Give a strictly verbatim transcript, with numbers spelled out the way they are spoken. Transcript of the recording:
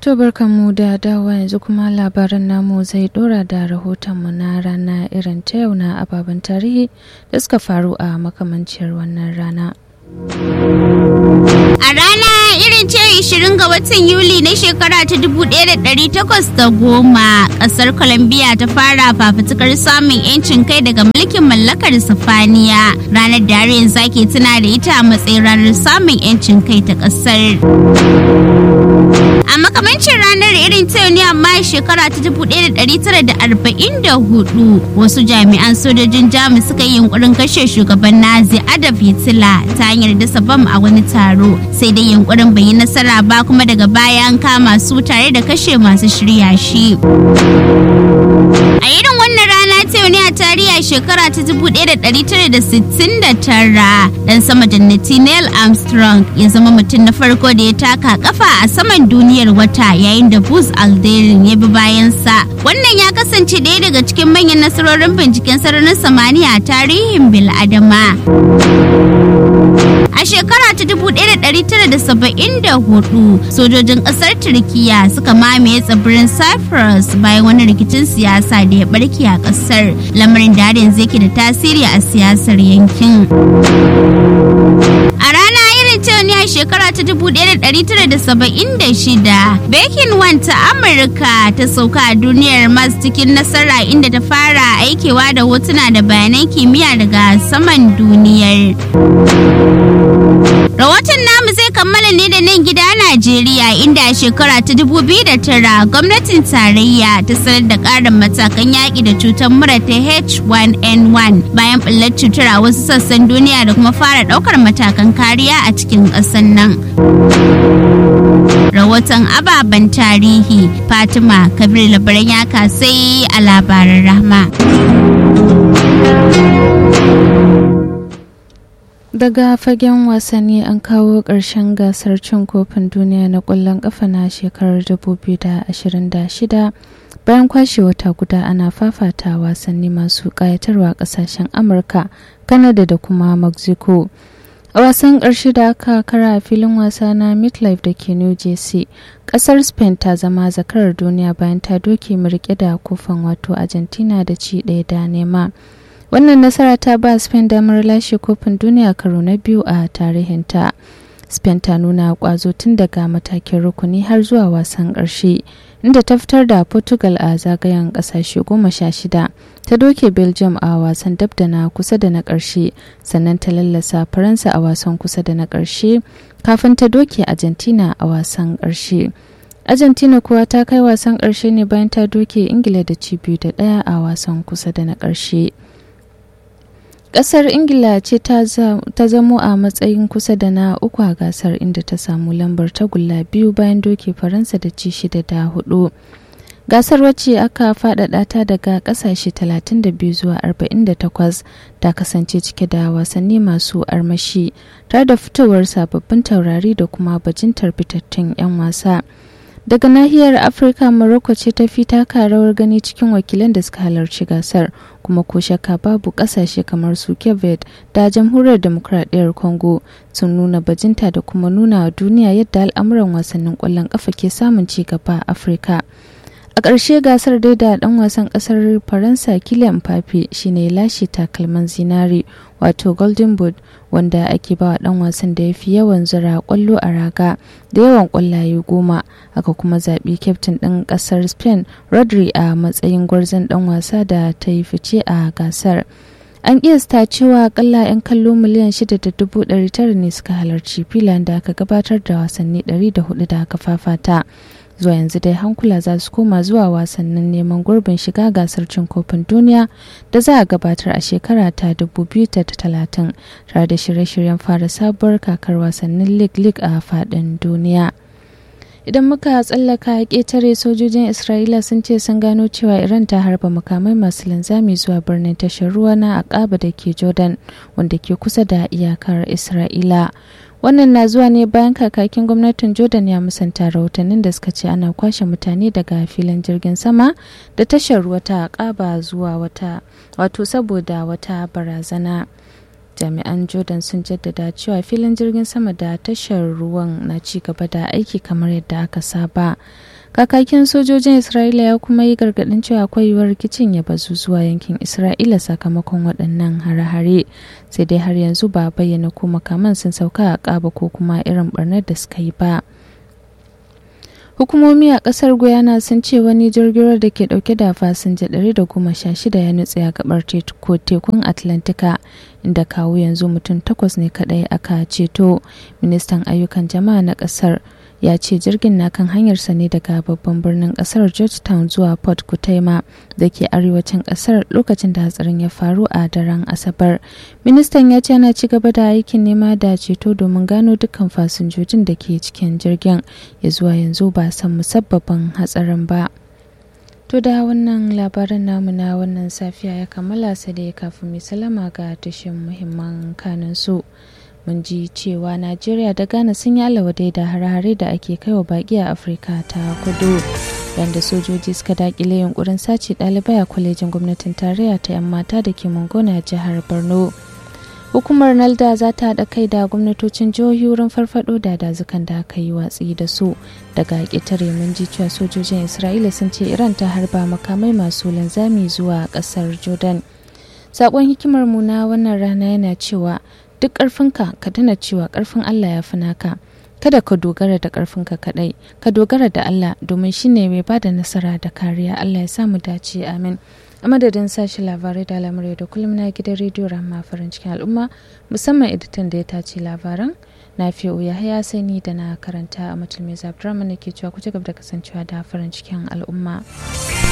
To barkanmu da dawa yanzu kuma labaran namu zai dora da rahotonmu na rana irin ta yau na ababen tarihi da suka faru a makamanciyar wannan rana. A rana irin ce ishirin ga watan Yuli na shekara ta dubu ɗaya da ɗari takwas da goma, ƙasar Colombia ta fara fafutukar samun 'yancin kai daga mulkin mallakar Sifaniya. Ranar da har yanzu ake tuna da ita a matsayin ranar samun 'yancin kai ta ƙasar. A makamancin ranar irin ta yau ne amma shekara ta dubu ɗaya da ɗari tara da arba'in da hudu, wasu jami'an sojojin Jamus suka yi yunkurin kashe shugaban Nazi Adolf Hitler ta hanyar dasa bam a wani taro, sai dai yunkurin bai yi nasara ba kuma daga baya an kama su tare da kashe masu shirya shi. A irin wannan rana ta yau ne a tarihi a shekara ta dubu ɗaya da ɗari tara da sittin da tara, dan sama jannati Neil Armstrong ya zama mutum na farko da ya taka kafa a saman duniyar wata, yayin da Buzz Aldrin ya bi bayansa. Wannan ya kasance ɗaya daga cikin manyan nasarorin binciken sararin samaniya a tarihin bil'adama. A shekara ta dubu ɗaya da ɗari tara da saba'in da hudu, sojojin ƙasar Turkiya suka mamaye tsibirin Cyprus bayan wani rikicin siyasa da ya barke a ƙasar, lamarin da har yanzu yake da tasiri a siyasar yankin. A rana irin ta ne a shekara ta dubu ɗaya da ɗari tara da saba'in da shida, Beacon one ta Amurka ta sauka a duniyar Mars cikin nasara, inda ta fara aikewa da hotuna da bayanan kimiyya daga saman duniyar. Rahoton namu zai kammala ne da nan gida Najeriya, inda a shekara ta dubu biyu da tara gwamnatin tarayya ta sanar da ƙarin matakan yaƙi da cutar mura ta H one N one bayan ɓullar cutar a wasu sassan duniya da kuma fara ɗaukar matakan kariya a cikin ƙasar nan. Rahoton ababen tarihi Fatima Kabir Labaran ya kasai a labaran Rahma. Daga fagen wasanni an kawo ƙarshen gasar cin kofin duniya na ƙwallon ƙafa na shekarar dubu biyu da ashirin da shida bayan kwashe wata guda ana fafata wasanni masu ƙayatarwa ƙasashen Amurka, Canada da kuma Mexico. A wasan ƙarshe da aka kara a filin wasa na MetLife da ke New Jersey, ƙasar Spain ta zama zakarar duniya bayan ta doke mai riƙe da kofin wato Argentina da ci ɗaya da nema. Wannan nasara ta ba Spain damar lashe kofin duniya karo na biyu a tarihinta. Spain ta nuna kwazo tun daga matakin rukuni har zuwa wasan ƙarshe, inda ta fitar da Portugal a zagayen ƙasashe goma sha shida, ta doke Belgium a wasan dab da na kusa da na ƙarshe, sannan ta lallasa Faransa a wasan kusa da na ƙarshe, kafin ta doke Argentina a wasan ƙarshe. Argentina kuwa ta kai wasan ƙarshe ne bayan ta doke Ingila da ci biyu da ɗaya a wasan kusa da na ƙarshe. Ƙasar Ingila ce ta zamo a matsayin kusa da na uku a gasar, inda ta samu lambar tagulla biyu bayan doke Faransa da ci shida da hudu. Gasar wacce aka faɗaɗa ta daga ƙasashe talatin da biyu zuwa arba'in da takwas ta kasance cike da wasanni masu armashi, tare da fitowar sababbin taurari da kuma bajintar fitattun 'yan wasa. Daga nahiyar Afirka, Morocco ce ta fi taka rawar gani cikin wakilan da suka halarci gasar, kuma ko shakka babu kasashe kamar su Cape Verde da Jamhuriyar Demokradiyyar Congo sun nuna bajinta da kuma nuna wa duniya yadda al'amuran wasannin ƙwallon ƙafa ke samun ci gaba a Afirka. A ƙarshe gasar dai da ɗan wasan ƙasar Faransa Kylian Mbappe shine ya lashe takalman zinari wato Golden Boot, wanda ake bawa ɗan wasan da ya fi yawan zura ƙwallo a raga da yawan ƙwallaye goma. Aka kuma zaɓi kyaftin ɗin ƙasar Spain Rodri a matsayin gwarzon ɗan wasa da ta yi fice a gasar. An kiyasta cewa akalla 'yan kallo miliyan shida da dubu ɗari tara ne suka halarci filan da aka gabatar da wasanni ɗari da hudu da aka fafata. Zuwa yanzu dai hankula za su koma zuwa wasannin neman gurbin shiga gasar cin kofin duniya da za a gabatar a shekara ta dubu biyu da talatin, tare da shirye-shiryen fara sabuwar kakar wasannin league league a faɗin duniya. Idan muka tsallaka ƙetare, sojojin Isra'ila sun ce sun gano cewa Iran ta harba makamai masu linzami zuwa birnin tashar ruwa na Aqaba da ke Jordan, wanda ke kusa da iyakar Isra'ila. Wannan na zuwa ne bayan kakakin gwamnatin Jordan ya musanta rahotannin da suka ce ana kwashe mutane daga filin jirgin sama da tashar ruwa ta Aqaba zuwa wata wato saboda wata barazana. Jami'an Jordan sun jaddada cewa filin jirgin sama da tashar ruwan na ci gaba da aiki kamar yadda aka saba. Kakakin sojojin Isra'ila ya kuma yi gargaɗin cewa akwai yiwuwar rikicin ya bazu zuwa yankin Isra'ila sakamakon waɗannan hare-hare, sai dai har yanzu ba bayyana ko makaman sun sauka a ƙaba ko kuma irin barnar da suka yi ba. Hukumomi a kasar Guyana sun ce wani jirgin da ke dauke da fasinja ɗari da goma sha shida ya nutse a gabar tekun Atlantika, inda kawo yanzu mutum takwas ne kadai aka ceto. Ministan ayyukan jama'a na kasar ya ce jirgin na kan hanyarsa ne daga babban birnin kasar Georgetown zuwa Port Kutaima da ke arewacin kasar lokacin da hatsarin ya faru a daren Asabar. Ministan ya ce ana ci gaba da aikin nema da ceto domin gano dukkan fasinjojin da ke cikin jirgin, ya zuwa yanzu ba san musabbabin hatsarin ba. To da wannan labarin namu na wannan safiya ya kammala, sai dai kafin mai salama ga tashin muhimman kanin su. Mun ji cewa Najeriya da Ghana sun yi alawadai da hare-hare da ake kaiwa baki a Afirka ta Kudu, yadda sojoji suka dakile yunkurin sace ɗalibai a kwalejin gwamnatin tarayya ta 'yan mata da ke Mangona jihar Borno. Hukumar NALDA za ta haɗa kai da gwamnatocin jihohi wurin farfado da dazukan da aka yi watsi da su. Daga ƙetare mun ji cewa sojojin Isra'ila sun ce Iran ta harba makamai masu linzami zuwa ƙasar Jordan. Sakon hikimar mu na wannan rana yana cewa duk ƙarfinka ka tuna cewa ƙarfin Allah ya fi naka. Kada ka dogara da ƙarfinka kaɗai, ka dogara da Allah domin shi ne mai bada nasara da kariya. Allah ya samu dace, amin. A madadin sashi labarai da al'amurai da kullum na gidan rediyo Rahma farin cikin al'umma, musamman editan da ya tace labaran na fiye ya sani da na karanta a Matulmi Zabdrama, ke cewa ku ci gaba da kasancewa da farin cikin al'umma.